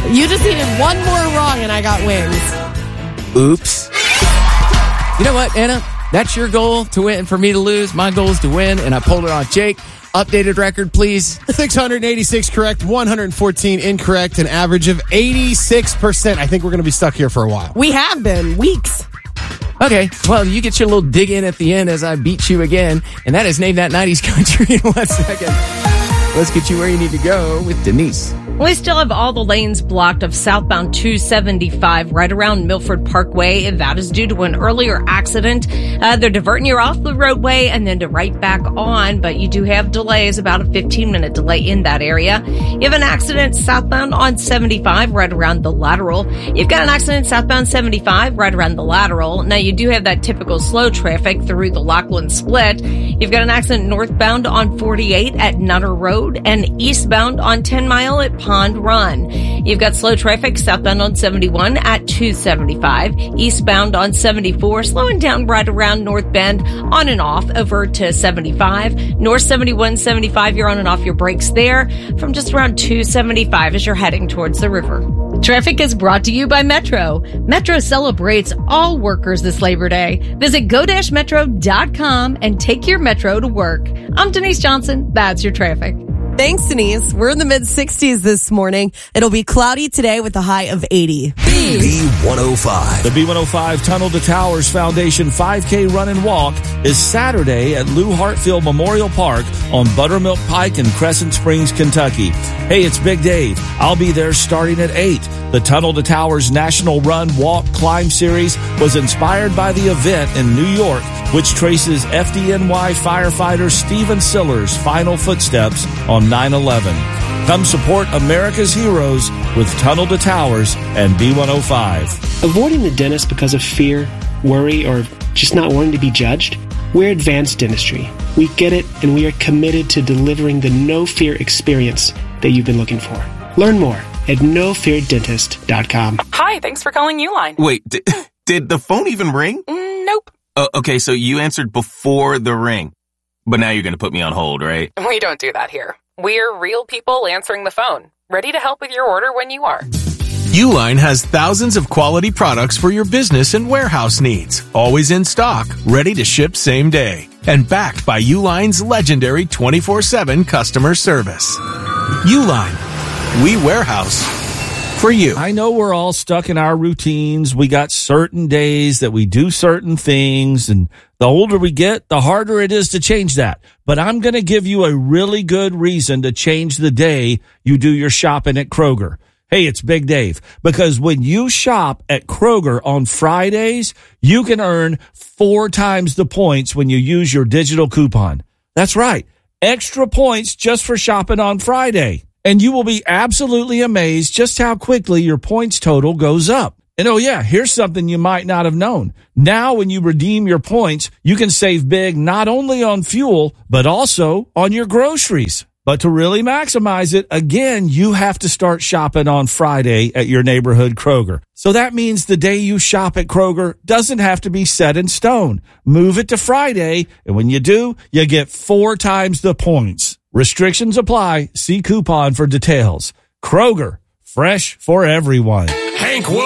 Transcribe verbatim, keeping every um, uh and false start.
You just needed one more wrong and I got wings. Oops. You know what, Anna? That's your goal, to win, for me to lose. My goal is to win, and I pulled it on Jake. Updated record, please. six hundred eighty-six correct, one hundred fourteen incorrect, an average of eighty-six percent. I think we're going to be stuck here for a while. We have been. Weeks. Okay, well, you get your little dig in at the end as I beat you again, and that is Name That nineties Country in one second. Let's get you where you need to go with Denise. We still have all the lanes blocked of southbound two seventy-five right around Milford Parkway. That is due to an earlier accident. Uh, they're diverting you off the roadway and then to right back on, but you do have delays, about a fifteen minute delay in that area. You have an accident southbound on seventy-five right around the lateral. You've got an accident southbound seventy-five right around the lateral. Now you do have that typical slow traffic through the Lachlan Split. You've got an accident northbound on forty-eight at Nutter Road and eastbound on ten mile at Pond Run. You've got slow traffic southbound on seventy-one at two seventy-five, eastbound on seventy-four, slowing down right around North Bend, on and off over to seventy-five. North seventy-one, seventy-five, you're on and off your brakes there from just around two seventy-five as you're heading towards the river. Traffic is brought to you by Metro. Metro celebrates all workers this Labor Day. Visit go dash metro dot com and take your Metro to work. I'm Denise Johnson. That's your traffic. Thanks, Denise. We're in the mid-sixties this morning. It'll be cloudy today with a high of eighty. B one oh five. The B one oh five Tunnel to Towers Foundation five K Run and Walk is Saturday at Lou Hartfield Memorial Park on Buttermilk Pike in Crescent Springs, Kentucky. Hey, it's Big Dave. I'll be there starting at eight. The Tunnel to Towers National Run, Walk, Climb Series was inspired by the event in New York, which traces F D N Y firefighter Stephen Siller's final footsteps on nine eleven. Come support America's heroes with Tunnel to Towers and B one oh five. Avoiding the dentist because of fear, worry, or just not wanting to be judged? We're Advanced Dentistry. We get it, and we are committed to delivering the no-fear experience that you've been looking for. Learn more at no fear dentist dot com. Hi, thanks for calling Uline. Wait, did, did the phone even ring? Mm, nope. Oh, okay, so you answered before the ring. But now you're going to put me on hold, right? We don't do that here. We're real people answering the phone, ready to help with your order when you are. Uline has thousands of quality products for your business and warehouse needs. Always in stock, ready to ship same day. And backed by Uline's legendary twenty-four seven customer service. Uline. We warehouse for you. I know we're all stuck in our routines. We got certain days that we do certain things, and the older we get, the harder it is to change that. But I'm going to give you a really good reason to change the day you do your shopping at Kroger. Hey, it's Big Dave. Because when you shop at Kroger on Fridays, you can earn four times the points when you use your digital coupon. That's right. Extra points just for shopping on Friday. And you will be absolutely amazed just how quickly your points total goes up. And oh yeah, here's something you might not have known. Now when you redeem your points, you can save big not only on fuel, but also on your groceries. But to really maximize it, again, you have to start shopping on Friday at your neighborhood Kroger. So that means the day you shop at Kroger doesn't have to be set in stone. Move it to Friday, and when you do, you get four times the points. Restrictions apply. See coupon for details. Kroger, fresh for everyone. Hank